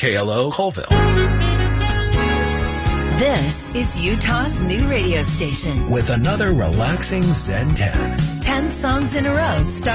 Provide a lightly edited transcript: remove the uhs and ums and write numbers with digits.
KLO Colville. This is Utah's new radio station. With another relaxing Zen 10. 10 songs in a row.